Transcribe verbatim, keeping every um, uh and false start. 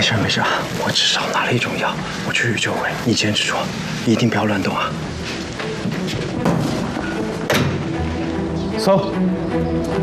事没事啊，我只少拿了一种药，我去宇宙会，你坚持住，一定不要乱动啊。搜。